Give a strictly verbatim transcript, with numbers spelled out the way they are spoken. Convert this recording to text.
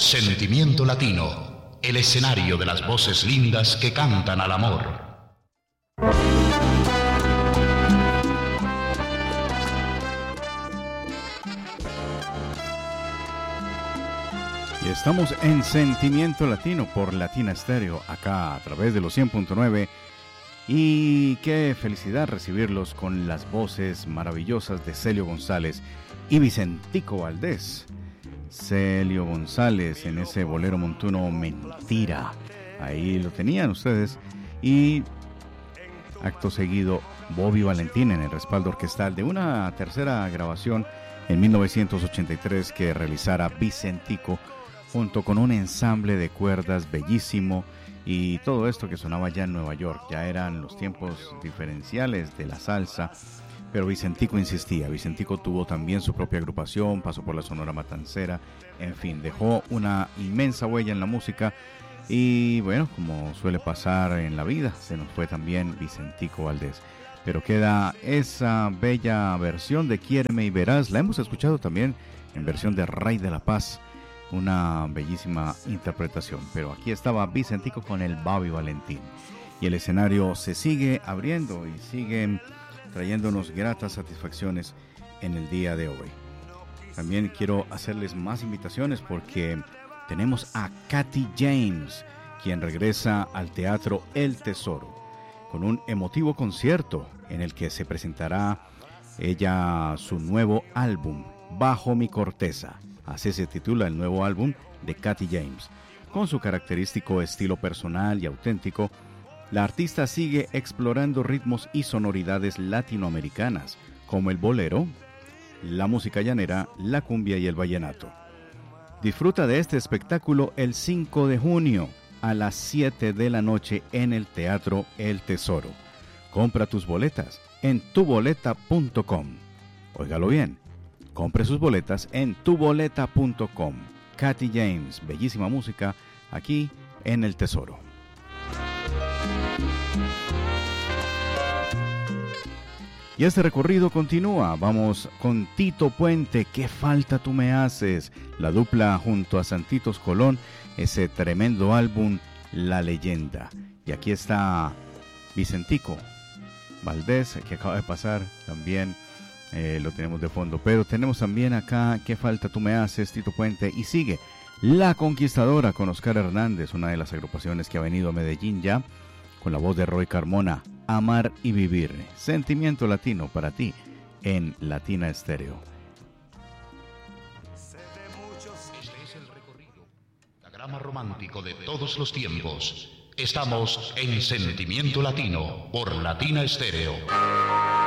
Sentimiento Latino, el escenario de las voces lindas que cantan al amor. Y estamos en Sentimiento Latino por Latina Estéreo, acá a través de los cien punto nueve. Y qué felicidad recibirlos con las voces maravillosas de Celio González y Vicentico Valdés. Celio González en ese bolero montuno Mentira, ahí lo tenían ustedes, y acto seguido Bobby Valentín en el respaldo orquestal de una tercera grabación en mil novecientos ochenta y tres que realizara Vicentico junto con un ensamble de cuerdas bellísimo, y todo esto que sonaba ya en Nueva York. Ya eran los tiempos diferenciales de la salsa, pero Vicentico insistía. Vicentico tuvo también su propia agrupación, pasó por la Sonora Matancera, en fin, dejó una inmensa huella en la música. Y bueno, como suele pasar en la vida, se nos fue también Vicentico Valdés. Pero queda esa bella versión de Quiéreme y Verás. La hemos escuchado también en versión de Rey de la Paz, una bellísima interpretación. Pero aquí estaba Vicentico con el Bobby Valentín, y el escenario se sigue abriendo y siguen trayéndonos gratas satisfacciones en el día de hoy. También quiero hacerles más invitaciones porque tenemos a Katy James, quien regresa al Teatro El Tesoro con un emotivo concierto en el que se presentará ella su nuevo álbum, Bajo mi Corteza. Así se titula el nuevo álbum de Katy James. Con su característico estilo personal y auténtico, la artista sigue explorando ritmos y sonoridades latinoamericanas, como el bolero, la música llanera, la cumbia y el vallenato. Disfruta de este espectáculo el cinco de junio a las siete de la noche en el Teatro El Tesoro. Compra tus boletas en tu boleta punto com. Óigalo bien, compre sus boletas en tu boleta punto com. Katy James, bellísima música aquí en El Tesoro. Y este recorrido continúa. Vamos con Tito Puente, ¿Qué falta tú me haces? La dupla junto a Santitos Colón, ese tremendo álbum La Leyenda. Y aquí está Vicentico Valdés, que acaba de pasar también, eh, lo tenemos de fondo. Pero tenemos también acá ¿Qué falta tú me haces? Tito Puente. Y sigue La Conquistadora con Oscar Hernández, una de las agrupaciones que ha venido a Medellín ya, con la voz de Roy Carmona. Amar y vivir, Sentimiento Latino para ti en Latina Estéreo. Este es el recorrido, pentagrama romántico de todos los tiempos. Estamos en Sentimiento Latino por Latina Estéreo.